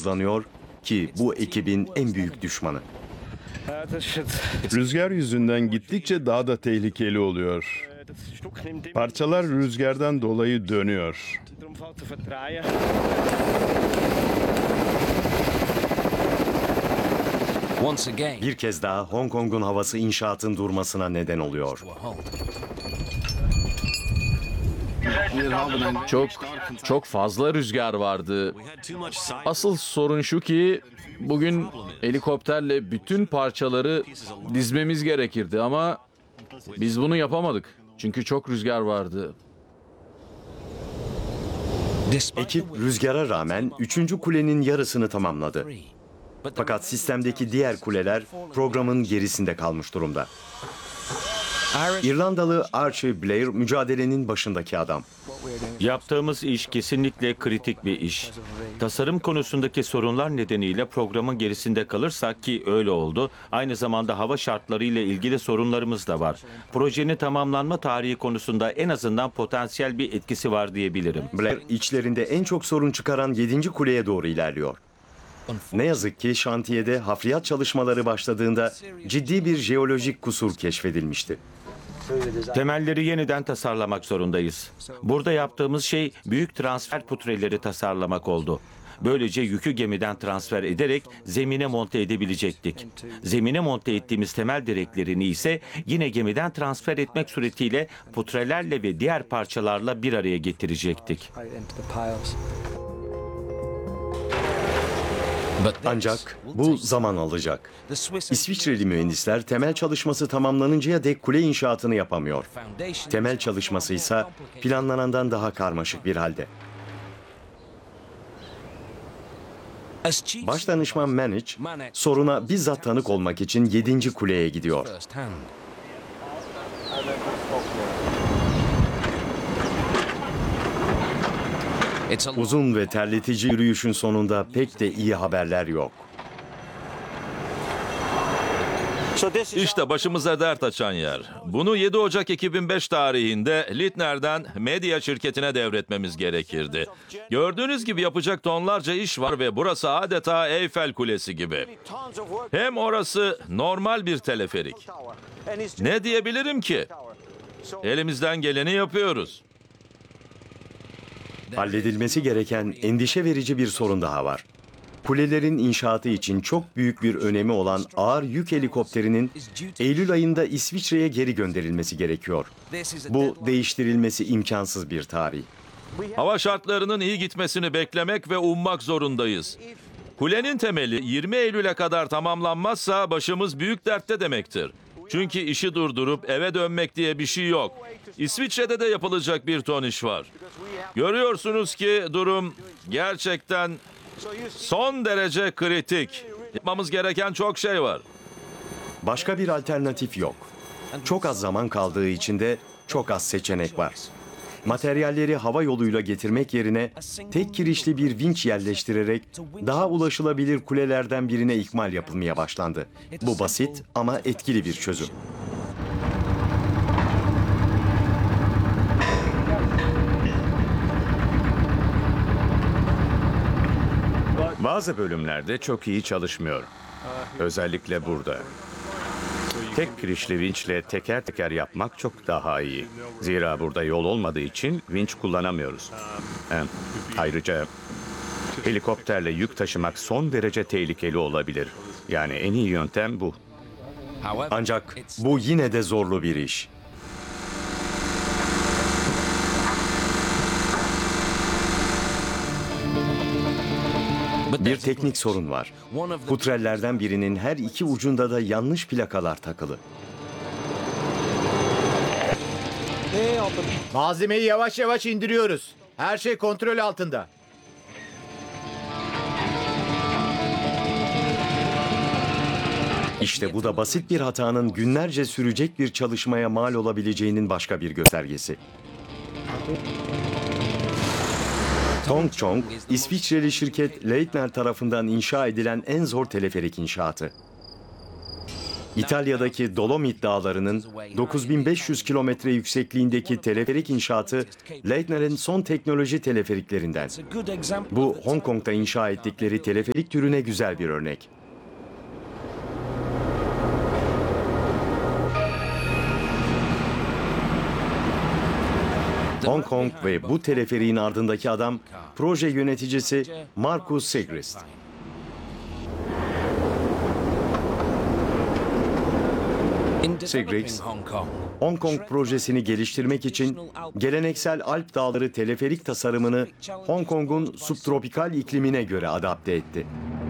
hızlanıyor ki bu ekibin en büyük düşmanı. Rüzgar yüzünden gittikçe daha da tehlikeli oluyor. Parçalar rüzgardan dolayı dönüyor. Bir kez daha Hong Kong'un havası inşaatın durmasına neden oluyor. Çok fazla rüzgar vardı. Asıl sorun şu ki bugün helikopterle bütün parçaları dizmemiz gerekirdi ama biz bunu yapamadık. Çünkü çok rüzgar vardı. Ekip rüzgara rağmen 3. kulenin yarısını tamamladı. Fakat sistemdeki diğer kuleler programın gerisinde kalmış durumda. İrlandalı Archie Blair mücadelenin başındaki adam. Yaptığımız iş kesinlikle kritik bir iş. Tasarım konusundaki sorunlar nedeniyle programın gerisinde kalırsak ki öyle oldu, aynı zamanda hava şartları ile ilgili sorunlarımız da var. Projenin tamamlanma tarihi konusunda en azından potansiyel bir etkisi var diyebilirim. Blair içlerinde en çok sorun çıkaran 7. kuleye doğru ilerliyor. Ne yazık ki şantiyede hafriyat çalışmaları başladığında ciddi bir jeolojik kusur keşfedilmişti. Temelleri yeniden tasarlamak zorundayız. Burada yaptığımız şey büyük transfer putreleri tasarlamak oldu. Böylece yükü gemiden transfer ederek zemine monte edebilecektik. Zemine monte ettiğimiz temel direklerini ise yine gemiden transfer etmek suretiyle putrelerle ve diğer parçalarla bir araya getirecektik. Ancak bu zaman alacak. İsviçreli mühendisler temel çalışması tamamlanıncaya dek kule inşaatını yapamıyor. Temel çalışması ise planlanandan daha karmaşık bir halde. Başdanışman Manage, soruna bizzat tanık olmak için 7. kuleye gidiyor. Uzun ve terletici yürüyüşün sonunda pek de iyi haberler yok. İşte başımıza dert açan yer. Bunu 7 Ocak 2005 tarihinde Lintner'den medya şirketine devretmemiz gerekirdi. Gördüğünüz gibi yapacak tonlarca iş var ve burası adeta Eyfel Kulesi gibi. Hem orası normal bir teleferik. Ne diyebilirim ki? Elimizden geleni yapıyoruz. Halledilmesi gereken endişe verici bir sorun daha var. Kulelerin inşaatı için çok büyük bir önemi olan ağır yük helikopterinin Eylül ayında İsviçre'ye geri gönderilmesi gerekiyor. Bu değiştirilmesi imkansız bir tarih. Hava şartlarının iyi gitmesini beklemek ve ummak zorundayız. Kulenin temeli 20 Eylül'e kadar tamamlanmazsa başımız büyük dertte demektir. Çünkü işi durdurup eve dönmek diye bir şey yok. İsviçre'de de yapılacak bir ton iş var. Görüyorsunuz ki durum gerçekten son derece kritik. Yapmamız gereken çok şey var. Başka bir alternatif yok. Çok az zaman kaldığı için de çok az seçenek var. Materyalleri hava yoluyla getirmek yerine tek kirişli bir vinç yerleştirerek daha ulaşılabilir kulelerden birine ikmal yapılmaya başlandı. Bu basit ama etkili bir çözüm. Bazı bölümlerde çok iyi çalışmıyor. Özellikle burada. Tek kirişli vinçle teker teker yapmak çok daha iyi. Zira burada yol olmadığı için vinç kullanamıyoruz. Ayrıca helikopterle yük taşımak son derece tehlikeli olabilir. Yani en iyi yöntem bu. Ancak bu yine de zorlu bir iş. Bir teknik sorun var. Putrellerden birinin her iki ucunda da yanlış plakalar takılı. Malzemeyi yavaş yavaş indiriyoruz. Her şey kontrol altında. İşte bu da basit bir hatanın günlerce sürecek bir çalışmaya mal olabileceğinin başka bir göstergesi. Tongchong, İsviçreli şirket Leitner tarafından inşa edilen en zor teleferik inşaatı. İtalya'daki Dolomit Dağları'nın 9500 kilometre yüksekliğindeki teleferik inşaatı Leitner'in son teknoloji teleferiklerinden. Bu Hong Kong'da inşa ettikleri teleferik türüne güzel bir örnek. Hong Kong ve bu teleferiğin ardındaki adam proje yöneticisi Marcus Segrist. Segrist, Hong Kong projesini geliştirmek için geleneksel Alp Dağları teleferik tasarımını Hong Kong'un subtropikal iklimine göre adapte etti.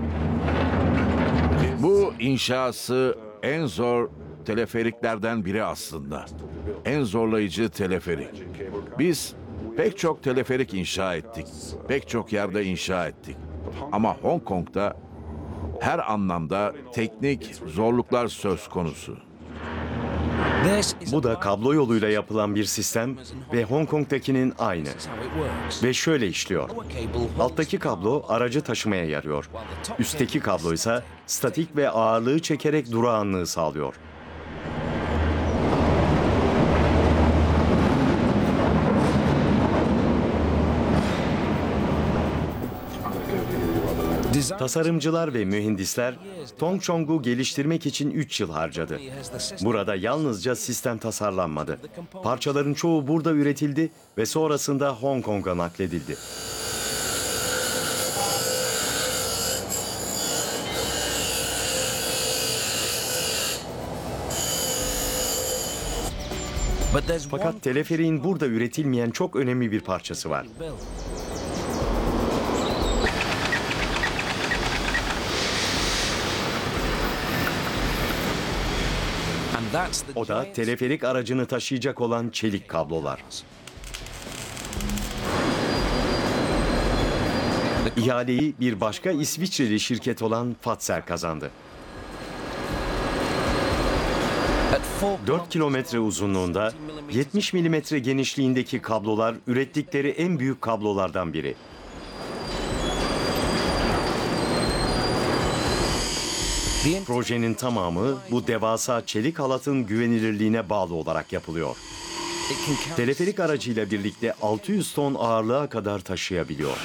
Bu inşası en zor teleferiklerden biri aslında. En zorlayıcı teleferik. Biz pek çok teleferik inşa ettik. Pek çok yerde inşa ettik. Ama Hong Kong'da her anlamda teknik zorluklar söz konusu. Bu da kablo yoluyla yapılan bir sistem ve Hong Kong'dakinin aynı. Ve şöyle işliyor. Alttaki kablo aracı taşımaya yarıyor. Üstteki kablo ise statik ve ağırlığı çekerek durağanlığı sağlıyor. Tasarımcılar ve mühendisler Tongchong'u geliştirmek için 3 yıl harcadı. Burada yalnızca sistem tasarlanmadı. Parçaların çoğu burada üretildi ve sonrasında Hong Kong'a nakledildi. Fakat teleferiğin burada üretilmeyen çok önemli bir parçası var. O da teleferik aracını taşıyacak olan çelik kablolar. İhaleyi bir başka İsviçreli şirket olan Fazer kazandı. 4 kilometre uzunluğunda, 70 milimetre genişliğindeki kablolar ürettikleri en büyük kablolardan biri. Projenin tamamı bu devasa çelik halatın güvenilirliğine bağlı olarak yapılıyor. Teleferik aracıyla birlikte 600 ton ağırlığa kadar taşıyabiliyor.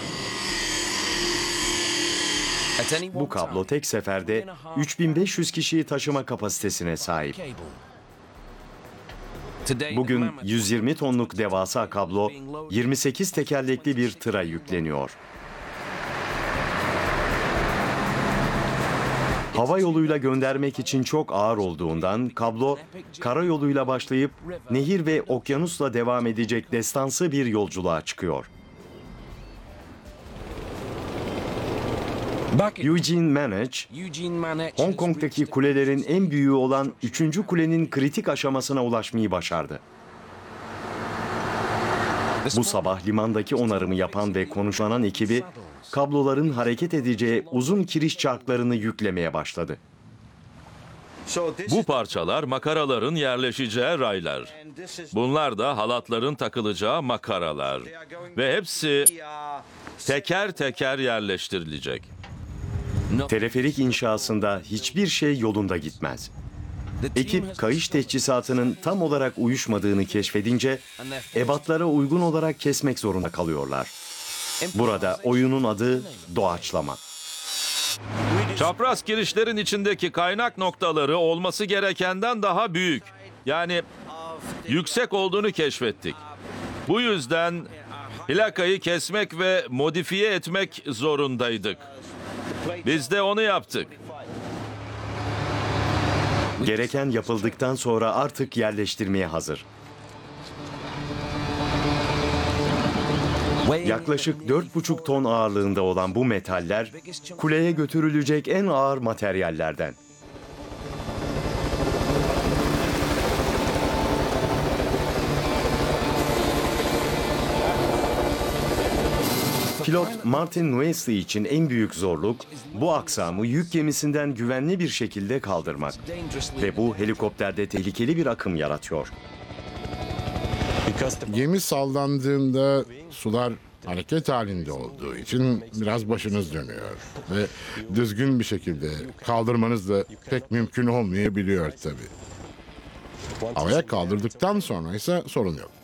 Bu kablo tek seferde 3500 kişiyi taşıma kapasitesine sahip. Bugün 120 tonluk devasa kablo 28 tekerlekli bir tıra yükleniyor. Hava yoluyla göndermek için çok ağır olduğundan kablo karayoluyla başlayıp nehir ve okyanusla devam edecek destansı bir yolculuğa çıkıyor. Eugene Manage, Hong Kong'daki kulelerin en büyüğü olan 3. kulenin kritik aşamasına ulaşmayı başardı. Bu sabah limandaki onarımı yapan ve konuşlanan ekibi, kabloların hareket edeceği uzun kiriş çarklarını yüklemeye başladı. Bu parçalar makaraların yerleşeceği raylar. Bunlar da halatların takılacağı makaralar. Ve hepsi teker teker yerleştirilecek. Teleferik inşasında hiçbir şey yolunda gitmez. Ekip kayış teçhizatının tam olarak uyuşmadığını keşfedince ebatlara uygun olarak kesmek zorunda kalıyorlar. Burada oyunun adı doğaçlama. Çapraz kirişlerin içindeki kaynak noktaları olması gerekenden daha büyük. Yani yüksek olduğunu keşfettik. Bu yüzden plakayı kesmek ve modifiye etmek zorundaydık. Biz de onu yaptık. Gereken yapıldıktan sonra artık yerleştirmeye hazır. Yaklaşık 4,5 ton ağırlığında olan bu metaller kuleye götürülecek en ağır materyallerden. Pilot Martin Nuesli için en büyük zorluk bu aksamı yük gemisinden güvenli bir şekilde kaldırmak. Ve bu helikopterde tehlikeli bir akım yaratıyor. Gemi sallandığında sular hareket halinde olduğu için biraz başınız dönüyor. Ve düzgün bir şekilde kaldırmanız da pek mümkün olmayabiliyor tabii. Havaya kaldırdıktan sonra ise sorun yok.